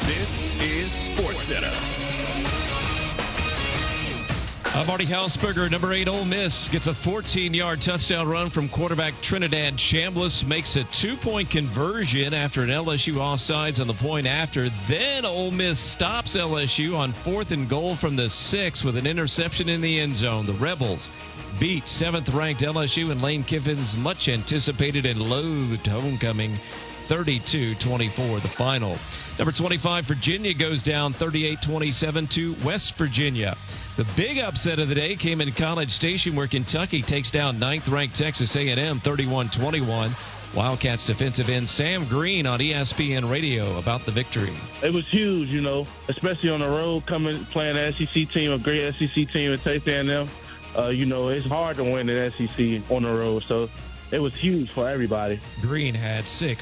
This is SportsCenter. Marty Hausberger, number 8 Ole Miss, gets a 14-yard touchdown run from quarterback Trinidad Chambliss, makes a 2-point conversion after an LSU offsides on the point after. Then Ole Miss stops LSU on 4th and goal from the 6 with an interception in the end zone. The Rebels beat 7th-ranked LSU in Lane Kiffin's much-anticipated and loathed homecoming, 32-24, the final. Number 25, Virginia goes down 38-27 to West Virginia. The big upset of the day came in College Station, where Kentucky takes down 9th-ranked Texas A&M 31-21. Wildcats defensive end Sam Green on ESPN Radio about the victory. It was huge, especially on the road, playing an SEC team, a great SEC team at Texas A&M. It's hard to win an SEC on the road, so it was huge for everybody. Green had 6